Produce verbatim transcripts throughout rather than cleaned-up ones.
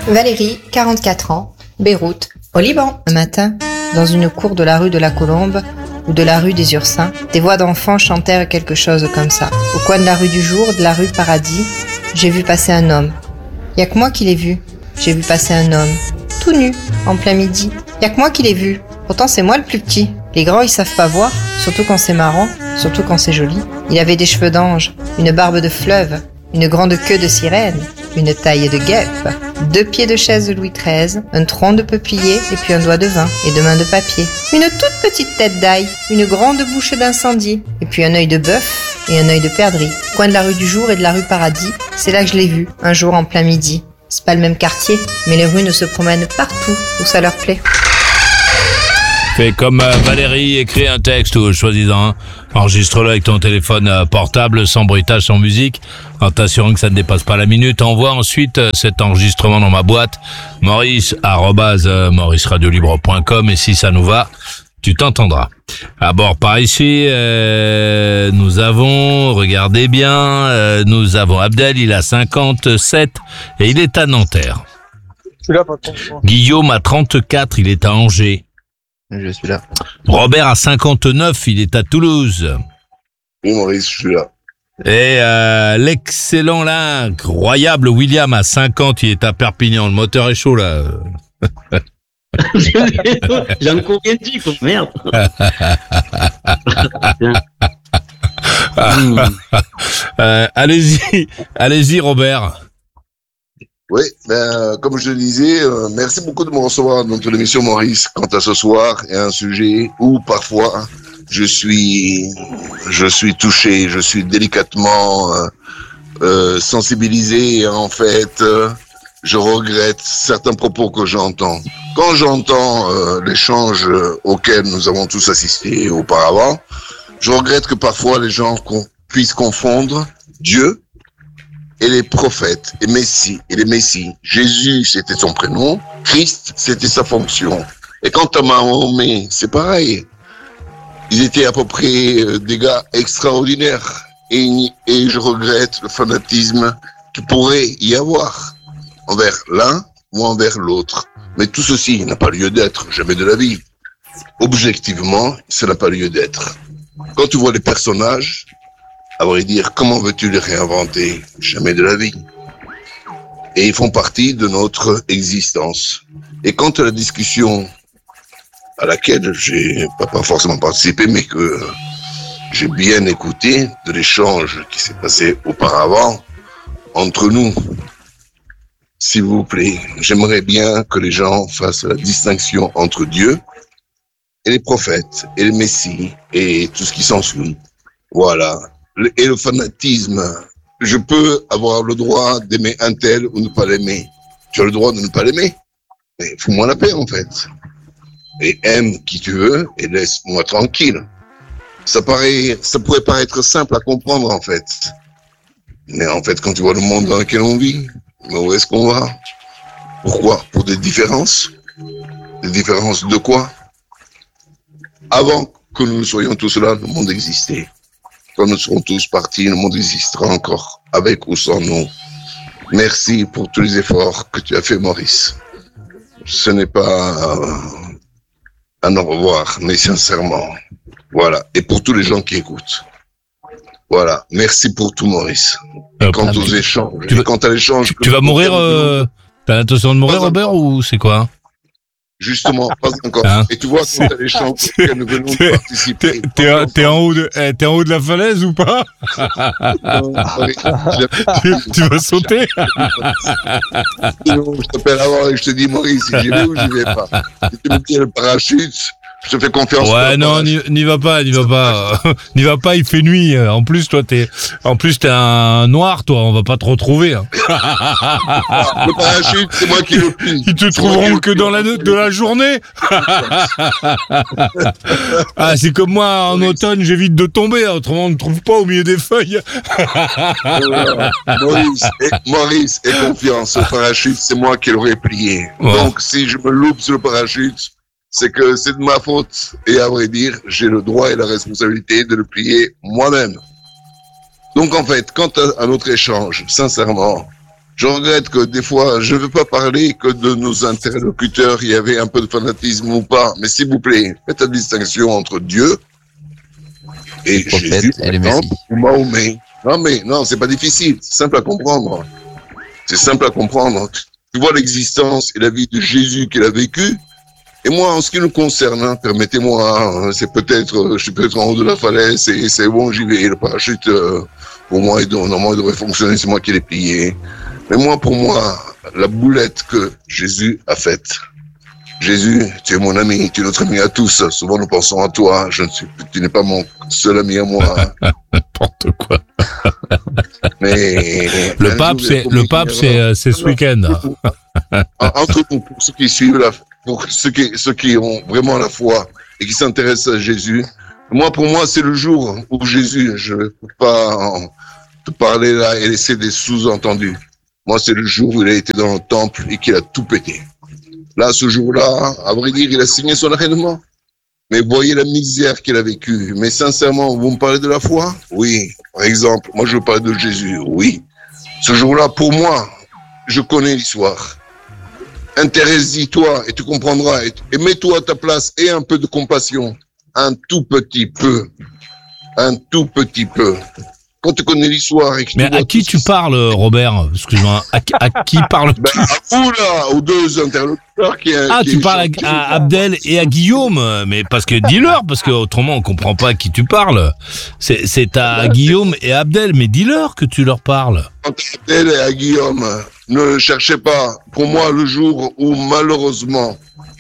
Valérie, quarante-quatre ans, Beyrouth, au Liban. Un matin, dans une cour de la rue de la Colombe ou de la rue des Ursins, des voix d'enfants chantèrent quelque chose comme ça. Au coin de la rue du Jour, de la rue Paradis, j'ai vu passer un homme. Y'a que moi qui l'ai vu. J'ai vu passer un homme, tout nu, en plein midi. Y'a que moi qui l'ai vu. Pourtant c'est moi le plus petit. Les grands ils savent pas voir, surtout quand c'est marrant, surtout quand c'est joli. Il avait des cheveux d'ange, une barbe de fleuve, une grande queue de sirène, une taille de guêpe, deux pieds de chaise de Louis treize, un tronc de peuplier et puis un doigt de vin et deux mains de papier. Une toute petite tête d'ail, une grande bouche d'incendie et puis un œil de bœuf et un œil de perdrix. Au coin de la rue du Jour et de la rue Paradis, c'est là que je l'ai vu, un jour en plein midi. C'est pas le même quartier, mais les rues ne se promènent partout où ça leur plaît. Fais comme euh, Valérie, écris un texte ou choisis-en un. Enregistre-le avec ton téléphone euh, portable, sans bruitage, sans musique, en t'assurant que ça ne dépasse pas la minute. Envoie ensuite euh, cet enregistrement dans ma boîte, maurice arobase maurice radio libre point com, et si ça nous va, tu t'entendras. À bord par ici, euh, nous avons, regardez bien, euh, nous avons Abdel, il a cinquante-sept et il est à Nanterre. Je suis là, patron. Guillaume a trente-quatre, il est à Angers. Je suis là. Robert a cinquante-neuf, il est à Toulouse. Oui, Maurice, je suis là. Et euh, l'excellent, là, incroyable William a cinquante, il est à Perpignan. Le moteur est chaud, là. J'ai encore rien dit, quoi. Merde. euh, allez-y, allez-y, Robert. Oui, ben, comme je le disais, euh, merci beaucoup de me recevoir dans ton émission, Maurice, quant à ce soir et un sujet où parfois je suis, je suis touché, je suis délicatement euh, euh, sensibilisé et en fait, euh, je regrette certains propos que j'entends. Quand j'entends euh, l'échange auquel nous avons tous assisté auparavant, je regrette que parfois les gens con- puissent confondre Dieu et les prophètes, et Messie, et les Messies. Jésus, c'était son prénom. Christ, c'était sa fonction. Et quant à Mahomet, c'est pareil. Ils étaient à peu près euh, des gars extraordinaires. Et, et je regrette le fanatisme qu'il pourrait y avoir envers l'un ou envers l'autre. Mais tout ceci n'a pas lieu d'être, jamais de la vie. Objectivement, ça n'a pas lieu d'être. Quand tu vois les personnages, à vrai dire, comment veux-tu les réinventer? Jamais de la vie. Et ils font partie de notre existence. Et quant à la discussion à laquelle j'ai pas, pas forcément participé, mais que j'ai bien écouté de l'échange qui s'est passé auparavant entre nous, s'il vous plaît, j'aimerais bien que les gens fassent la distinction entre Dieu et les prophètes, et les messies, et tout ce qui s'ensuit. Voilà. Et le fanatisme, je peux avoir le droit d'aimer un tel ou ne pas l'aimer. Tu as le droit de ne pas l'aimer. Mais fous-moi la paix, en fait. Et aime qui tu veux et laisse-moi tranquille. Ça paraît, ça pourrait paraître simple à comprendre, en fait. Mais en fait, quand tu vois le monde dans lequel on vit, mais où est-ce qu'on va? Pourquoi? Pour des différences? Des différences de quoi? Avant que nous soyons tous là, le monde existait. Quand nous serons tous partis, le monde existera encore, avec ou sans nous. Merci pour tous les efforts que tu as fait, Maurice. Ce n'est pas euh, un au revoir, mais sincèrement. Voilà. Et pour tous les gens qui écoutent. Voilà. Merci pour tout, Maurice. Euh, quant ah, aux tu, échanges, tu, quant à l'échange... Tu, tu vas mourir, euh, t'as l'intention de mourir, Robert, ou c'est quoi? Justement, pas encore. Hein? Et tu vois, quand t'as les gens auxquels nous venons de participer. T'es, t'es, t'es, en haut de, eh, t'es en haut de la falaise ou pas? tu, tu vas sauter? Je t'appelle avant et je te dis, Maurice, si j'y vais ou j'y vais pas. Si tu me tiens le parachute, je te fais confiance. Ouais, non, n'y, n'y va pas, n'y va pas. N'y va pas, il fait nuit. En plus, toi, t'es, en plus, t'es un noir, toi, on va pas te retrouver. Hein. Le parachute, c'est moi qui le plie. Ils te c'est trouveront que dans la, de la journée. Ah, c'est comme moi, en Maurice. Automne, j'évite de tomber, autrement on ne trouve pas au milieu des feuilles. Maurice, et, Maurice, aie confiance, le parachute, c'est moi qui l'aurais plié. Ouais. Donc, si je me loupe sur le parachute, c'est que c'est de ma faute. Et à vrai dire, j'ai le droit et la responsabilité de le plier moi-même. Donc en fait, quant à, à notre échange, sincèrement, Je regrette que des fois, je ne veux pas parler que de nos interlocuteurs, il y avait un peu de fanatisme ou pas, mais s'il vous plaît, faites la distinction entre Dieu et Jésus, et le exemple, Messie. ou Mahomet. Non mais, non, c'est pas difficile, c'est simple à comprendre. C'est simple à comprendre. Tu vois l'existence et la vie de Jésus qu'il a vécu. Et moi, en ce qui nous concerne, hein, permettez-moi, hein, c'est peut-être, euh, je suis peut-être en haut de la falaise, et c'est bon, j'y vais. Le parachute, euh, pour moi, il doit, normalement, il devrait fonctionner, c'est moi qui l'ai plié. Mais moi, pour moi, la boulette que Jésus a faite. Jésus, tu es mon ami, tu es notre ami à tous. Souvent, nous pensons à toi. Je ne suis, tu n'es pas mon seul ami à moi. N'importe quoi. Mais le pape, c'est le pape, c'est euh, c'est ce week-end. Entre nous, pour ceux qui suivent la, pour ceux qui ceux qui ont vraiment la foi et qui s'intéressent à Jésus, moi pour moi c'est le jour où Jésus, je ne peux pas en, te parler là et laisser des sous-entendus. Moi c'est le jour où il a été dans le temple et qu'il a tout pété. Là, ce jour-là, à vrai dire, il a signé son arrêtement. Mais voyez la misère qu'il a vécue. Mais sincèrement, vous me parlez de la foi? Oui. Par exemple, moi je veux parler de Jésus. Oui. Ce jour-là, pour moi, je connais l'histoire. Intéresse-y-toi et tu comprendras. Et, et mets-toi à ta place et un peu de compassion. Un tout petit peu. Un tout petit peu. Quand tu connais l'histoire et que Mais tu à qui tu parles, Robert? Excuse-moi. À, à qui parles-tu? Ben, à vous, là, aux deux interlocuteurs qui... Ah, qui tu parles à, à Abdel et à Guillaume, mais parce que dis-leur, parce que autrement on comprend pas à qui tu parles. C'est, c'est à Guillaume et Abdel, mais dis-leur que tu leur parles. À Abdel et à Guillaume, ne le cherchez pas. Pour moi, le jour où malheureusement,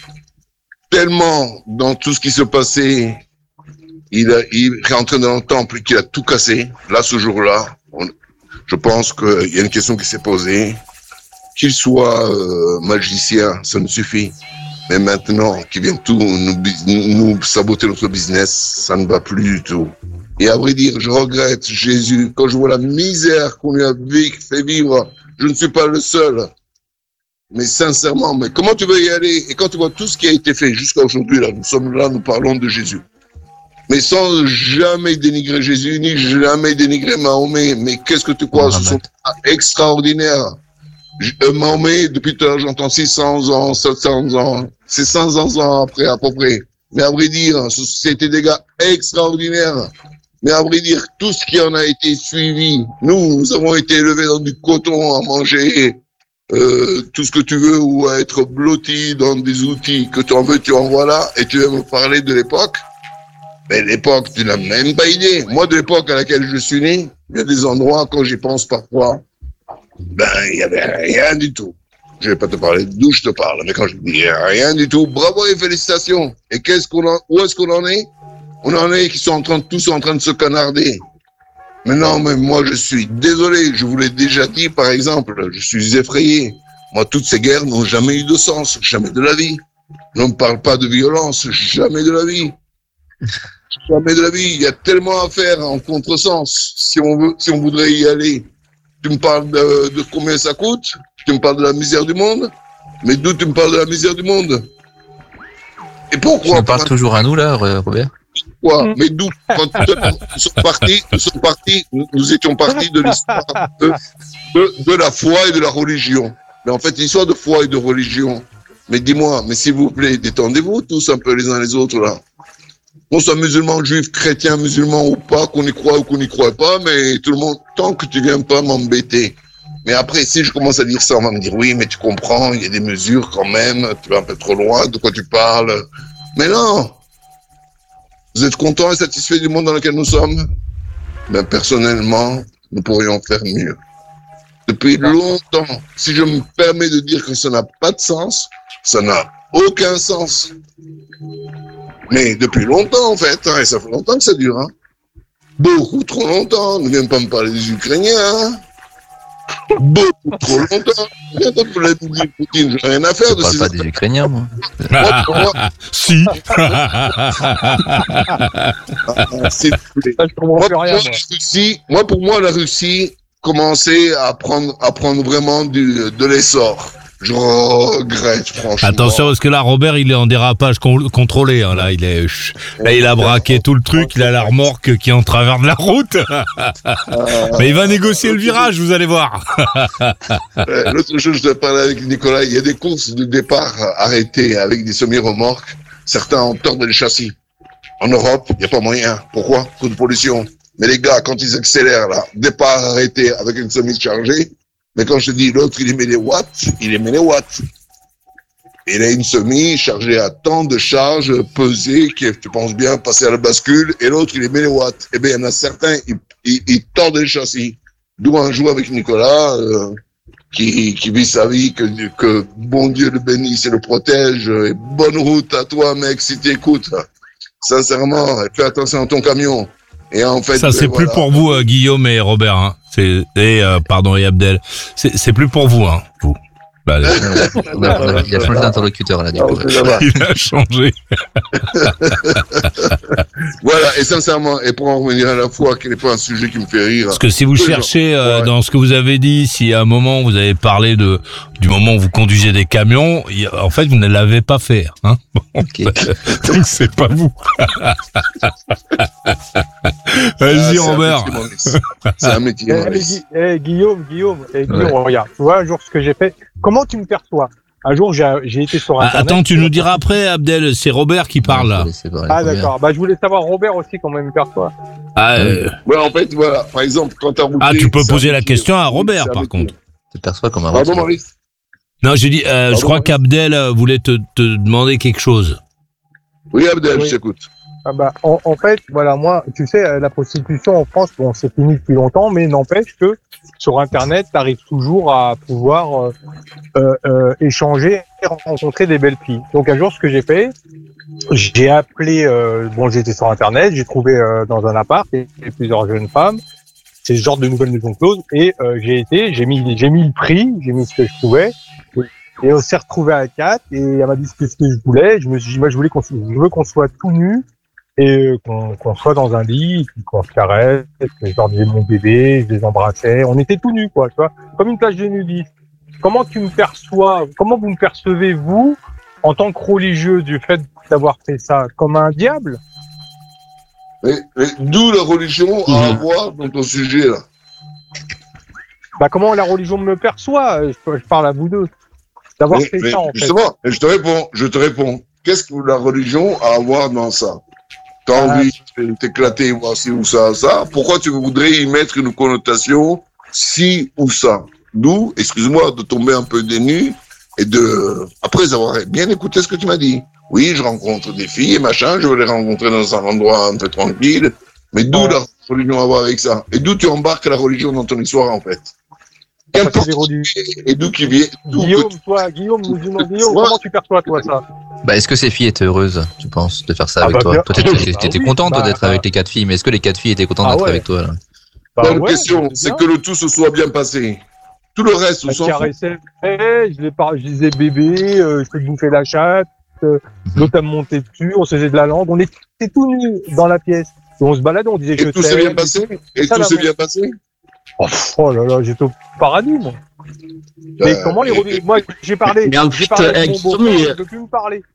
tellement dans tout ce qui se passait, il, a, il est rentré dans le temple et qu'il a tout cassé. Là, ce jour-là, on, je pense qu'il y a une question qui s'est posée. Qu'il soit euh, magicien, ça me suffit. Mais maintenant, qu'il vienne tout nous, nous saboter notre business, ça ne va plus du tout. Et à vrai dire, je regrette Jésus. Quand je vois la misère qu'on lui a fait vivre, je ne suis pas le seul. Mais sincèrement, mais comment tu veux y aller? Et quand tu vois tout ce qui a été fait jusqu'à aujourd'hui, là, nous sommes là, nous parlons de Jésus. Mais sans jamais dénigrer Jésus, ni jamais dénigrer Mahomet. Mais qu'est-ce que tu crois? Ce sont extraordinaires. Euh, Mahomet, depuis tout à l'heure, j'entends six cents ans, sept cents ans, c'est cinq cents ans après, à peu près. Mais à vrai dire, c'était des gars extraordinaires. Mais à vrai dire, tout ce qui en a été suivi, nous, nous avons été élevés dans du coton à manger, euh, tout ce que tu veux, ou à être blottis dans des outils que tu en veux, tu en voilà, et tu veux me parler de l'époque. Mais l'époque, tu n'as même pas idée. Moi, de l'époque à laquelle je suis né, il y a des endroits, quand j'y pense parfois, ben, il y avait rien du tout. Je vais pas te parler d'où je te parle, mais quand je dis rien du tout, bravo et félicitations. Et qu'est-ce qu'on en, où est-ce qu'on en est? On en est qui sont en train de, tous en train de se canarder. Mais non, mais moi, je suis désolé. Je vous l'ai déjà dit, par exemple, je suis effrayé. Moi, toutes ces guerres n'ont jamais eu de sens, jamais de la vie. Je ne parle pas de violence, jamais de la vie. Jamais de la vie. Il y a tellement à faire en contresens. Si on veut, si on voudrait y aller. Tu me parles de, de combien ça coûte? Tu me parles de la misère du monde? Mais d'où tu me parles de la misère du monde? Et pourquoi? Tu me parles toujours à nous, là, Robert? Pourquoi? Mais d'où? Quand nous sommes partis, nous sommes partis, nous, nous étions partis de l'histoire de, de, de la foi et de la religion. Mais en fait, l'histoire de foi et de religion. Mais dis-moi, mais s'il vous plaît, détendez-vous tous un peu les uns les autres, là. Qu'on soit musulman, juif, chrétien, musulman ou pas, qu'on y croit ou qu'on n'y croit pas, mais tout le monde, tant que tu viens pas m'embêter. Mais après, si je commence à dire ça, on va me dire, oui, mais tu comprends, il y a des mesures quand même, tu vas un peu trop loin, de quoi tu parles. Mais non! Vous êtes content et satisfait du monde dans lequel nous sommes? Ben, personnellement, nous pourrions faire mieux. Depuis longtemps, si je me permets de dire que ça n'a pas de sens, ça n'a aucun sens. Mais depuis longtemps, en fait, hein, et ça fait longtemps que ça dure, hein. Beaucoup trop longtemps. Ne viens pas me parler des Ukrainiens, hein. Beaucoup trop longtemps. Viens pas me parler de Poutine, j'ai rien à faire Je de parle ces pas des Ukrainiens, moi. moi, pour moi, Si. s'il vous plaît. Ça, je comprends Moi, plus pour rien, moi, moi. la Russie, moi, pour moi, la Russie commençait à prendre, à prendre vraiment du, de l'essor. Je regrette, franchement. Attention, parce que là, Robert, il est en dérapage con- contrôlé. Hein, là, il est, chut, là, il a braqué tout le truc. Il a la remorque qui est en travers de la route. Mais il va négocier le virage, vous allez voir. L'autre jour, je te parlais avec Nicolas. Il y a des courses de départ arrêtées avec des semi-remorques. Certains ont tort de les châssis. En Europe, il n'y a pas moyen. Pourquoi? Coup de pollution. Mais les gars, quand ils accélèrent, là, départ arrêté avec une semi chargée, mais quand je te dis l'autre, il émet les watts, il émet les watts. Il a une semi chargée à tant de charge pesée qui, tu penses bien, passer à la bascule, et l'autre, il émet les watts. Eh bien, il y en a certains, ils, ils, ils tordent les châssis. D'où un jour avec Nicolas, euh, qui, qui vit sa vie, que, que bon Dieu le bénisse et le protège, et bonne route à toi, mec, si t'écoutes. Sincèrement, fais attention à ton camion. Et en fait, ça, c'est voilà. plus pour vous, euh, Guillaume et Robert. Hein. C'est, et, euh, pardon, et Abdel. C'est, c'est plus pour vous, hein, vous. Bah, on a, on a, il a changé d'interlocuteur, là, du coup. il a changé. Voilà, et sincèrement, et pour en revenir à la fois, qui n'est pas un sujet qui me fait rire. Parce que si vous cherchez euh, ouais. dans ce que vous avez dit, si à un moment vous avez parlé de du moment où vous conduisez des camions, il, en fait vous ne l'avez pas fait, hein. Bon, Okay. donc c'est pas vous. Vas-y, ah, Robert. C'est un métier. Eh, mais Gui- eh, Guillaume, Guillaume, eh, Guillaume, Ouais. regarde, tu vois, un jour ce que j'ai fait, comment tu me perçois? Un jour, j'ai, j'ai été sur Ah, Internet. attends, tu nous diras après, Abdel. C'est Robert qui parle là. Ah, d'accord. Bah, je voulais savoir, Robert aussi, comment il me perçoit. Ah, euh, Ouais, en fait, voilà, par exemple, quand t'as roulé. ah, tu peux c'est un poser la métier. question à Robert, C'est un par métier. contre. Tu te perçois comme un Pardon, routier. Maurice? Non, j'ai dit, euh, je Pardon, crois Maurice qu'Abdel euh, voulait te, te demander quelque chose. Oui, Abdel, Oui. je t'écoute. Ah bah, en, en fait, voilà, moi, tu sais, euh, la prostitution en France, bon, c'est fini depuis longtemps, mais n'empêche que sur Internet, tu arrives toujours à pouvoir euh, euh, euh, échanger et rencontrer des belles filles. Donc un jour, ce que j'ai fait, j'ai appelé, euh, bon, j'étais sur Internet, j'ai trouvé euh, dans un appart, il y avait plusieurs jeunes femmes, c'est ce genre de nouvelles maisons closes, et euh, j'ai été, j'ai mis, j'ai mis le prix, j'ai mis ce que je pouvais, et on s'est retrouvé à quatre, et elle m'a dit ce que, ce que je voulais, je me suis dit, moi, je voulais qu'on, se- je veux qu'on soit tout nus, et qu'on, qu'on soit dans un lit, et puis qu'on se caresse, que je leur disais mon bébé, je les embrassais, on était tout nus, quoi, tu vois, comme une plage de nudistes. Comment tu me perçois, comment vous me percevez, vous, en tant que religieux, du fait d'avoir fait ça, comme un diable? Mais, mais d'où la religion à Mhm. avoir dans ton sujet, là? Bah, comment la religion me perçoit? Je, je parle à vous deux. D'avoir Mais- fait mais ça, en fait. justement, je te réponds, je te réponds. Qu'est-ce que la religion a à voir dans ça? T'as Ah. envie de t'éclater, voir ci ou ça, ça. Pourquoi tu voudrais y mettre une connotation ci ou ça? D'où, excuse-moi, de tomber un peu dénu et de, après avoir bien écouté ce que tu m'as dit. Oui, je rencontre des filles et machin, je veux les rencontrer dans un endroit un peu tranquille. Mais d'où Ouais. la religion à voir avec ça? Et d'où tu embarques la religion dans ton histoire, en fait? Parce que Qu'importe les religions- et d'où qui vient, d'où que Guillaume, toi, Guillaume, musulman, Guillaume, Ouais. comment tu perçois, toi, ça? Bah, est-ce que ces filles étaient heureuses, tu penses, de faire ça Ah avec bah, toi? bien- Toi, t'étais, bah t'étais oui, content, toi, bah, d'être bah. avec les quatre filles, mais est-ce que les quatre filles étaient contentes Ah d'être ouais. avec toi, là? Bah, La ouais, question, c'est c'est bien. que le tout se soit bien passé. Tout le reste, on Je s'en fout. caressais, je, les par... je disais bébé, euh, je te bouffais la chatte, euh, l'autre elle me montait dessus, on se faisait de la langue, on était tout nus dans la pièce. Et on se baladait, on disait je Et tout s'est t'aime. bien passé? Et ça, tout là, s'est moi. bien passé? Oh, oh là là, j'étais au paradis, moi. Mais Euh, comment les et- religions... Moi, j'ai parlé, Mais en j'ai fait, parlé avec avec mon son beau-frère, mur. il veut plus me parler.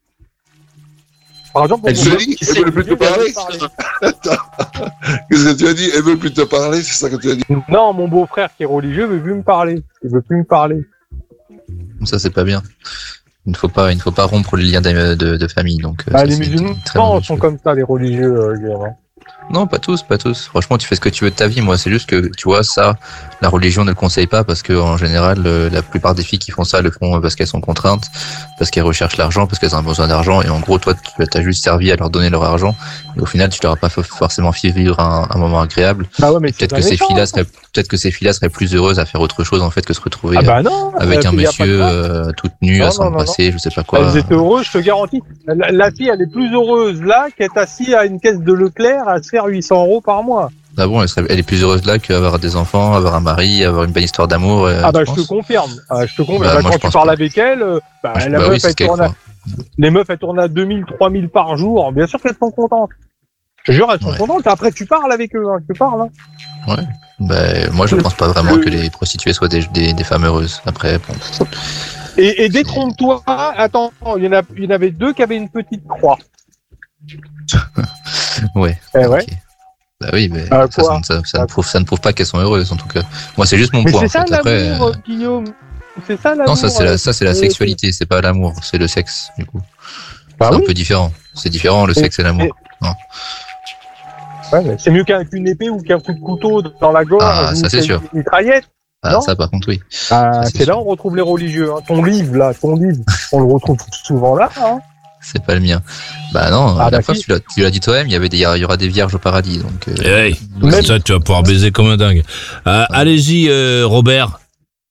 Par exemple, mon Elle se beau-frère, dit, qui elle sait veut plus te religieux, il parler? veut me parler. Qu'est-ce que tu as dit? Elle veut plus te parler, c'est ça que tu as dit? Non, mon beau-frère qui est religieux veut plus me parler. Il veut plus me parler. Ça, c'est pas bien. Il ne faut pas, il ne faut pas rompre les liens de, de, de famille, donc. euh, Ah, ça, les c'est une musulmans très mauvaise sont chose. comme ça, les religieux, euh, Guillaume, hein. Non, pas tous, pas tous. Franchement, tu fais ce que tu veux de ta vie. Moi, c'est juste que, tu vois, ça, la religion ne le conseille pas parce que, en général, le- la plupart des filles qui font ça le font parce qu'elles sont contraintes, parce qu'elles recherchent l'argent, parce qu'elles ont besoin d'argent. Et en gros, toi, tu as juste servi à leur donner leur argent. Et au final, tu leur as pas fa- forcément fait vivre un, un moment agréable. Bah ouais, mais Peut-être c'est que un ces échange. filles-là seraient, peut-être que ces filles-là seraient plus heureuses à faire autre chose, en fait, que se retrouver Ah bah non, euh, avec euh, un y a pas de monsieur, quoi. euh, toute nue, Non, à non, non, s'embrasser, je sais pas quoi. Elles étaient heureuses, je te garantis. La, la fille, elle est plus heureuse là qu'être assise à une caisse de Leclerc à se faire huit cents euros par mois. Ah bon, elle, serait, elle est plus heureuse là qu'avoir des enfants, avoir un mari, avoir une belle histoire d'amour. euh, Ah bah tu je te penses confirme. Ah, je te confirme. Bah, Bah, moi, quand je tu pense parles pas. avec elle, euh, bah, Moi, je- la bah meuf, oui, c'est elle ce qu'elle tourne à, croit. les meufs, elles tournent à deux mille, trois mille par jour. Bien sûr qu'elles sont contentes. Je te jure, elles sont Ouais. contentes. Après, tu parles avec eux, hein, tu parles. Hein. Ben, moi, je Le- pense pas vraiment le- que les prostituées soient des, des, des femmes heureuses. Après, bon. Et, et détrompe-toi, attends, il y en a, il y en avait deux qui avaient une petite croix. Ouais. Eh ouais. ok. Bah oui, mais Ah, ça, quoi ça, ça, ça ne prouve, ça ne prouve pas qu'elles sont heureuses, en tout cas. Moi, c'est juste mon Mais point. c'est en ça fait. Après, l'amour, euh, Guillaume. C'est ça l'amour. non, ça c'est la, ça c'est la euh, sexualité, c'est pas l'amour, c'est le sexe, du coup. Bah c'est oui. un peu différent. C'est différent, le Et- sexe et l'amour. Ouais, mais c'est mieux qu'un- qu'une épée ou qu'un coup de couteau dans la gorge. Ah, ou ça, c'est qu'une sûr. mitraillette. Ah, Non. ça, par contre, oui. Ah, Ça, c'est c'est là sûr. où on retrouve les religieux. Hein. Ton livre, là, ton livre, on le retrouve souvent là. Hein. C'est pas le mien. Bah non, Ah, la bah fois, si. tu l'as, tu l'as dit toi-même, il y avait des, il y aura des vierges au paradis, donc. Euh, Hey, Même- comme ça, tu vas pouvoir baiser comme un dingue. Euh, allez-y, euh, Robert.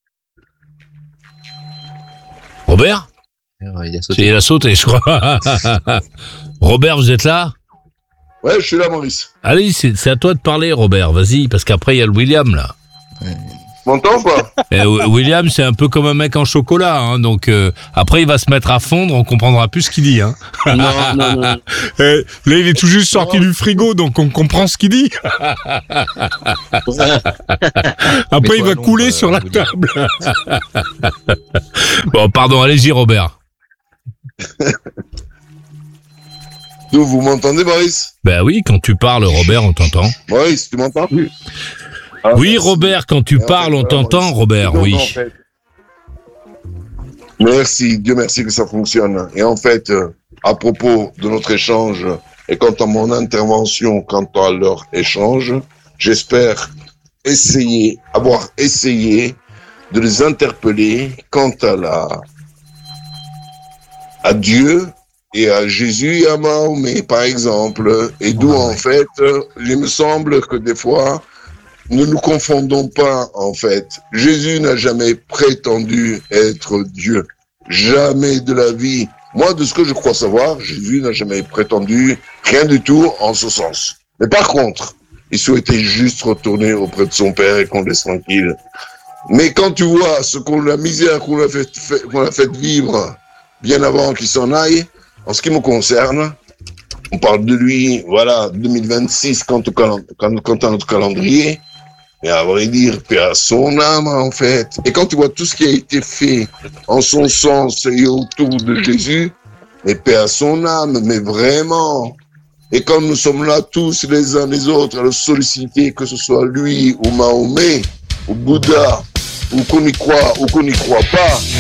Robert il a C'est- sauté. Il a sauté, je crois. Robert, vous êtes là? Ouais, je suis là, Maurice. Allez, c'est c'est à toi de parler, Robert. Vas-y, parce qu'après, il y a le William, là. M'entends ou pas? Et Wi- William, c'est un peu comme un mec en chocolat, hein, donc euh, après il va se mettre à fondre, on comprendra plus ce qu'il dit. Hein. Non, non, non. Eh, là, il est tout juste sorti du frigo, donc on comprend ce qu'il dit. Après, il va non, couler euh, sur la William. table. Bon, pardon, allez-y, Robert. D'où vous m'entendez, Maurice? Ben oui, quand tu parles, Robert, on t'entend. Maurice, tu m'entends? Ah, Oui, merci. Robert, quand tu Et en parles, fait, on voilà, t'entend, Maurice. Robert, Donc, oui. en fait, merci, Dieu merci que ça fonctionne. Et en fait, euh, à propos de notre échange, et quant à mon intervention, quant à leur échange, j'espère essayer, avoir essayé de les interpeller quant à la, à Dieu et à Jésus et à Mahomet, par exemple. Et d'où, en fait, euh, il me semble que des fois, ne nous confondons pas, en fait. Jésus n'a jamais prétendu être Dieu. Jamais de la vie. Moi, de ce que je crois savoir, Jésus n'a jamais prétendu rien du tout en ce sens. Mais par contre, il souhaitait juste retourner auprès de son Père et qu'on le laisse tranquille. Mais quand tu vois ce qu'on, la misère qu'on a fait, fait- qu'on a fait vivre bien avant qu'il s'en aille, en ce qui me concerne, on parle de lui, voilà, deux mille vingt-six, quant, au calen- quant, quant à notre calendrier, mais à vrai dire, paix à son âme, en fait. Et quand tu vois tout ce qui a été fait en son sens et autour de Jésus, mais paix à son âme, mais vraiment. Et quand nous sommes là tous les uns les autres à le solliciter, que ce soit lui ou Mahomet, ou Bouddha, ou qu'on y croit ou qu'on n'y croit pas,